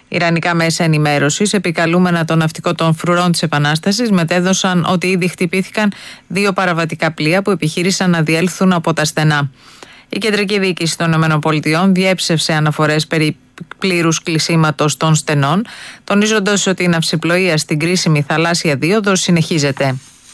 Ιρανικά μέσα ενημέρωσης, επικαλούμενα το ναυτικό των φρουρών της Επανάστασης, μετέδωσαν ότι ήδη χτυπήθηκαν 2 παραβατικά πλοία που επιχείρησαν να διέλθουν από τα στενά. Η κεντρική διοίκηση των ΗΠΑ διέψευσε αναφορές περί πλήρους κλεισίματος των στενών, τονίζοντας ότι η ναυσιπλοεία στην κρίσιμη θαλάσσια δίωδο συνεχίζεται.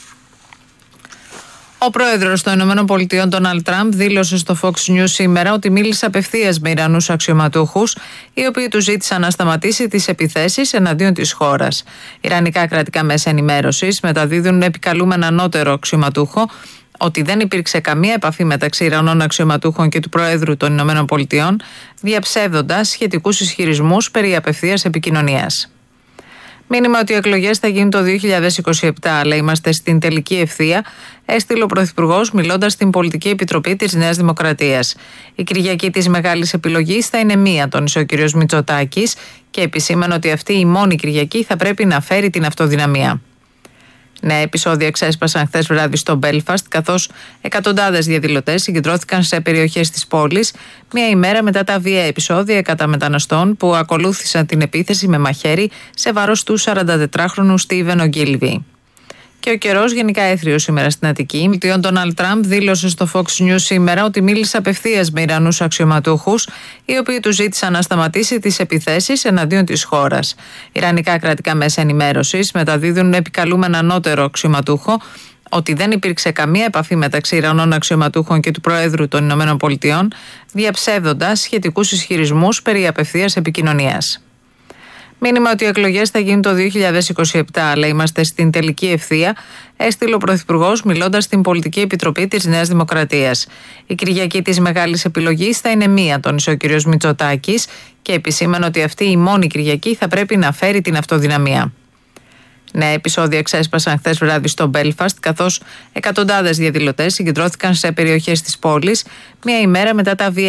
Ο πρόεδρος των ΗΠΑ, Ντόναλντ Τραμπ, δήλωσε στο Fox News σήμερα ότι μίλησε απευθείας με Ιρανούς αξιωματούχους, οι οποίοι του ζήτησαν να σταματήσει τις επιθέσεις εναντίον της χώρας. Ιρανικά κρατικά μέσα ενημέρωσης μεταδίδουν επικαλούμενα ανώτερο αξιωματούχο ότι δεν υπήρξε καμία επαφή μεταξύ Ιρανών αξιωματούχων και του Προέδρου των ΗΠΑ, διαψεύδοντας σχετικούς ισχυρισμούς περί απευθείας επικοινωνίας. Μήνυμα ότι οι εκλογές θα γίνουν το 2027, αλλά είμαστε στην τελική ευθεία, έστειλε ο Πρωθυπουργός μιλώντας στην Πολιτική Επιτροπή της Νέας Δημοκρατίας. Η Κυριακή της μεγάλης επιλογής θα είναι μία, τόνισε ο κ. Μητσοτάκης, και επισήμανε ότι αυτή η μόνη Κυριακή θα πρέπει να φέρει την αυτοδυναμία. Νέα επεισόδια ξέσπασαν χθες βράδυ στο Μπέλφαστ, καθώς εκατοντάδες διαδηλωτές συγκεντρώθηκαν σε περιοχές της πόλης, μία ημέρα μετά τα βία επεισόδια κατά μεταναστών που ακολούθησαν την επίθεση με μαχαίρι σε βάρος του 44χρονου Στίβεν Ογκίλβι. Και ο καιρός γενικά έθριος σήμερα στην Αττική. Ο Ντόναλντ Τραμπ δήλωσε στο Fox News σήμερα ότι μίλησε απευθείας με Ιρανούς αξιωματούχους, οι οποίοι του ζήτησαν να σταματήσει τις επιθέσεις εναντίον της χώρας. Ιρανικά κρατικά μέσα ενημέρωσης μεταδίδουν επικαλούμενα ανώτερο αξιωματούχο ότι δεν υπήρξε καμία επαφή μεταξύ Ιρανών αξιωματούχων και του Προέδρου των ΗΠΑ, διαψεύδοντας σχετικούς ισχυρισμούς περί απευθείας επικοινωνίας. Μήνυμα ότι οι εκλογές θα γίνουν το 2027, αλλά είμαστε στην τελική ευθεία, έστειλε ο Πρωθυπουργός μιλώντας στην Πολιτική Επιτροπή της Νέας Δημοκρατίας. Η Κυριακή της μεγάλης επιλογής θα είναι μία, τόνισε ο κ. Μητσοτάκης, και επισήμανε ότι αυτή η μόνη Κυριακή θα πρέπει να φέρει την αυτοδυναμία. Νέα επεισόδια ξέσπασαν χθες βράδυ στο Μπέλφαστ, καθώς εκατοντάδες διαδηλωτές συγκεντρώθηκαν σε περιοχές της πόλης, μία ημέρα μετά τα βία